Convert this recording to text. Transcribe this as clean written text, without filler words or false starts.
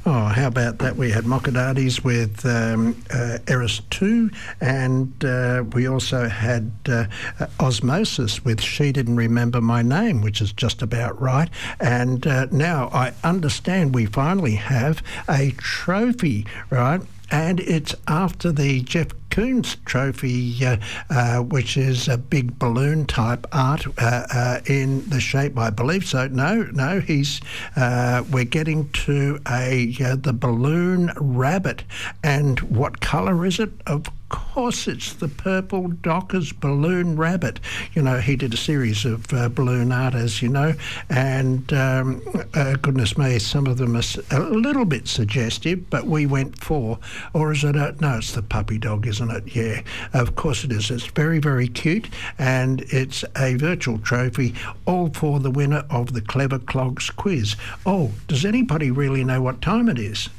Oh, how about that? We had Mokadatis with Eris 2, and we also had Osmosis with She Didn't Remember My Name, which is just about right. And now I understand we finally have a trophy, right? And it's after the Jeff Koons trophy, which is a big balloon type art in the shape, I believe so. No, we're getting to the balloon rabbit. And what colour is it? Of course it's the purple Dockers balloon rabbit. You know, he did a series of balloon art, as you know, and goodness me, some of them are a little bit suggestive, but we went for, or is it no, it's the puppy dog, isn't it? Yeah, of course it is. It's very, very cute, and it's a virtual trophy, all for the winner of the Clever Clogs quiz. Oh, does anybody really know what time it is?